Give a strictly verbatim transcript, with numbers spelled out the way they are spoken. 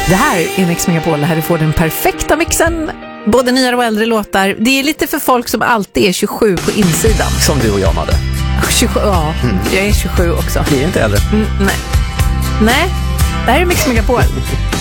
Det här är Mix Megapol, här du får den perfekta mixen. Både nyare och äldre låtar. Det är lite för folk som alltid är tjugosju på insidan. Som du och jag, Madde. tjugosju, ja, mm. Jag är tjugosju också. Ni är inte äldre. Mm, nej. Nej, det här är Mix Megapol.